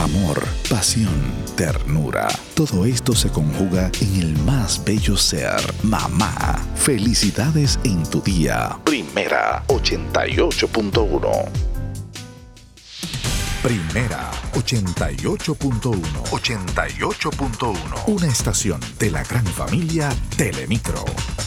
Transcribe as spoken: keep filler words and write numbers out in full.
amor, pasión, ternura. Todo esto se conjuga en el más bello ser, mamá. Felicidades en tu día. Primera ochenta y ocho punto uno. Primera ochenta y ocho punto uno. ochenta y ocho punto uno. Una estación de la gran familia Telemicro.